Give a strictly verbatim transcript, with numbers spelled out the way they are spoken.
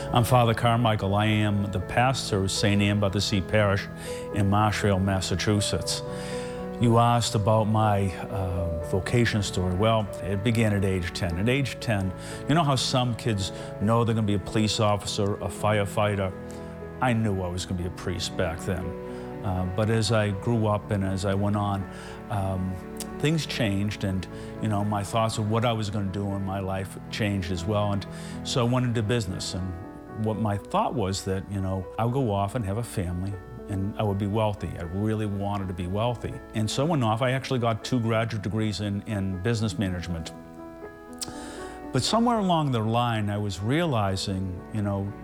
I'm Father Carmichael. I am the pastor of Saint Anne by the Sea Parish in Marshfield, Massachusetts. You asked about my uh, vocation story. Well, it began at age ten. At age ten, you know how some kids know they're going to be a police officer, a firefighter? I knew I was going to be a priest back then. Uh, but as I grew up and as I went on, um, things changed, and you know, my thoughts of what I was going to do in my life changed as well. And so I went into business, and what my thought was that, you know, I would go off and have a family, and I would be wealthy. I really wanted to be wealthy. And so I went off. I actually got two graduate degrees in, in business management. But somewhere along the line, I was realizing, you know,